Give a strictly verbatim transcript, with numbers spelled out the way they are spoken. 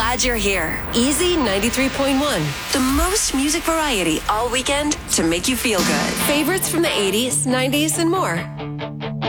glad you're here. Easy ninety-three point one. The most music variety all weekend to make you feel good. Favorites from the eighties, nineties, and more.